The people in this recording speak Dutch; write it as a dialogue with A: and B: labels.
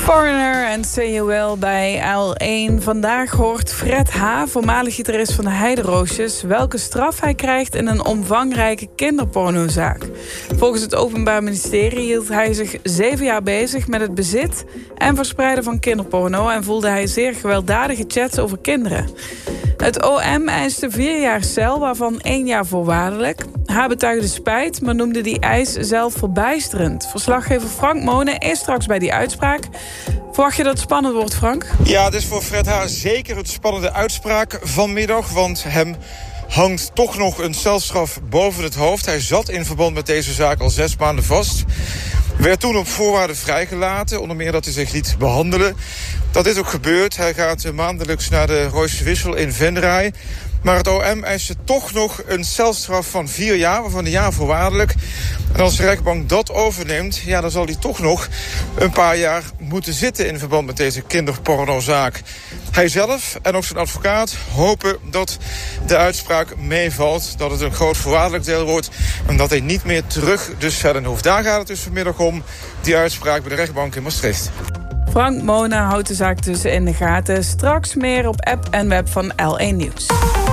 A: Foreigner en Say You Will bij L1. Vandaag hoort Fred H., voormalig gitarist van de Heideroosjes, welke straf hij krijgt in een omvangrijke kinderpornozaak. Volgens het Openbaar Ministerie hield hij zich 7 jaar bezig met het bezit en verspreiden van kinderporno en voelde hij zeer gewelddadige chats over kinderen. Het OM eiste 4 jaar cel, waarvan 1 jaar voorwaardelijk. Hij betuigde spijt, maar noemde die eis zelf verbijsterend. Verslaggever Frank Monen is straks bij die uitspraak. Verwacht je dat het spannend wordt, Frank?
B: Ja, het is voor Fred H. zeker een spannende uitspraak vanmiddag, want hem hangt toch nog een celstraf boven het hoofd. Hij zat in verband met deze zaak al 6 maanden vast. Werd toen op voorwaarden vrijgelaten, onder meer dat hij zich liet behandelen. Dat is ook gebeurd. Hij gaat maandelijks naar de Rooische Wissel in Venray. Maar het OM eiste toch nog een celstraf van 4 jaar, waarvan 1 jaar voorwaardelijk. En als de rechtbank dat overneemt, ja, dan zal hij toch nog een paar jaar moeten zitten in verband met deze kinderpornozaak. Hij zelf en ook zijn advocaat hopen dat de uitspraak meevalt, dat het een groot voorwaardelijk deel wordt en dat hij niet meer terug de cellen hoeft. Daar gaat het dus vanmiddag om, die uitspraak bij de rechtbank in Maastricht.
A: Frank Mona houdt de zaak dus in de gaten. Straks meer op app en web van L1 Nieuws.